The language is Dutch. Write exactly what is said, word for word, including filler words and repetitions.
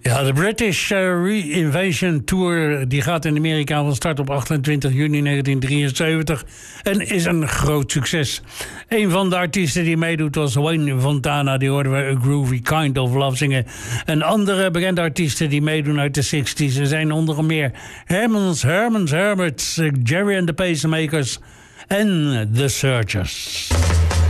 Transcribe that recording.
Ja, de British uh, Re-Invasion Tour die gaat in Amerika van start op achtentwintig juni negentien drieënzeventig en is een groot succes. Een van de artiesten die meedoet was Wayne Fontana, die hoorden we A Groovy Kind of Love zingen. En andere bekende artiesten die meedoen uit de zestig's zijn onder meer Hermans, Hermans, Hermits, Jerry and the Pacemakers en The Searchers.